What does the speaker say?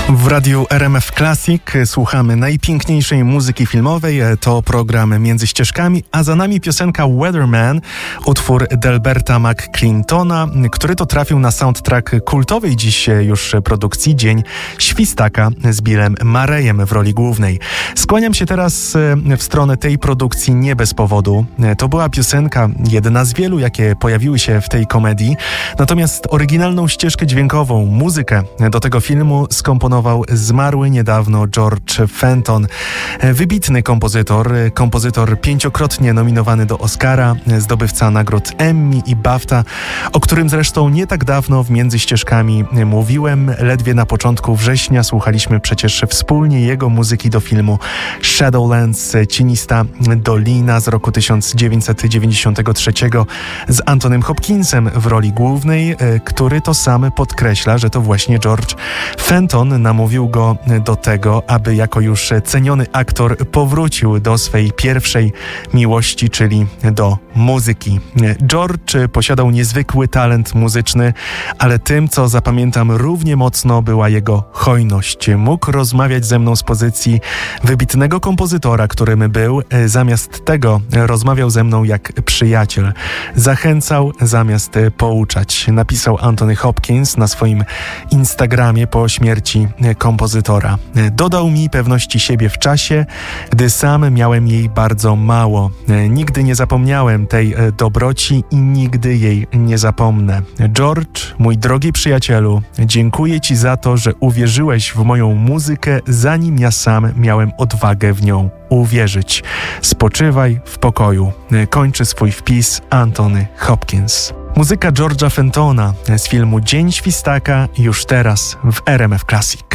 W radiu RMF Classic słuchamy najpiękniejszej muzyki filmowej. To program Między Ścieżkami, a za nami piosenka Weatherman, utwór Delberta McClintona, który to trafił na soundtrack kultowej dziś już produkcji Dzień Świstaka z Billem Murrayem w roli głównej. Skłaniam się teraz w stronę tej produkcji nie bez powodu. To była piosenka, jedna z wielu, jakie pojawiły się w tej komedii. Natomiast oryginalną ścieżkę dźwiękową, muzykę do tego filmu skomponował zmarły niedawno George Fenton. Wybitny kompozytor pięciokrotnie nominowany do Oscara, zdobywca nagród Emmy i BAFTA, o którym zresztą nie tak dawno w Między Ścieżkami mówiłem. Ledwie na początku września słuchaliśmy przecież wspólnie jego muzyki do filmu Shadowlands, Cienista Dolina z roku 1993 z Antonym Hopkinsem w roli głównej, który to sam podkreśla, że to właśnie George Fenton namówił go do tego, aby jako już ceniony aktor powrócił do swej pierwszej miłości, czyli do muzyki. George posiadał niezwykły talent muzyczny, ale tym, co zapamiętam równie mocno, była jego hojność. Mógł rozmawiać ze mną z pozycji wybitnego kompozytora, którym był. Zamiast tego rozmawiał ze mną jak przyjaciel. Zachęcał zamiast pouczać. Napisał Anthony Hopkins na swoim Instagramie po śmierci kompozytora. Dodał mi pewności siebie w czasie, gdy sam miałem jej bardzo mało. Nigdy nie zapomniałem tej dobroci i nigdy jej nie zapomnę. George, mój drogi przyjacielu, dziękuję Ci za to, że uwierzyłeś w moją muzykę, zanim ja sam miałem odwagę w nią uwierzyć. Spoczywaj w pokoju. Kończy swój wpis Anthony Hopkins. Muzyka George'a Fentona z filmu Dzień Świstaka już teraz w RMF Classic.